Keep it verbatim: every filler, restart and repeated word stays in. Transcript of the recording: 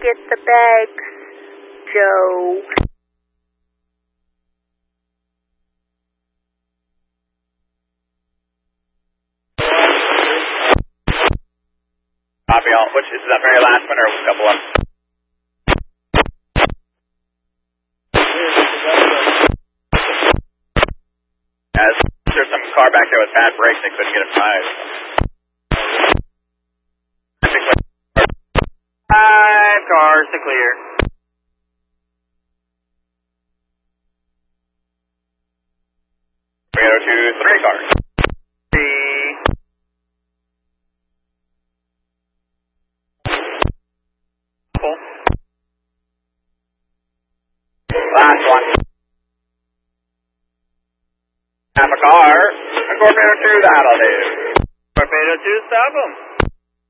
get the bags, Joe. Copy all. Which is that very last one or a couple of? As there's some car back there with bad brakes, they couldn't get it five. Five cars to clear. three oh two, three cars. Three. Cool. Last one. Half a car. A Torpedo two, that'll do. Torpedo two, stop them.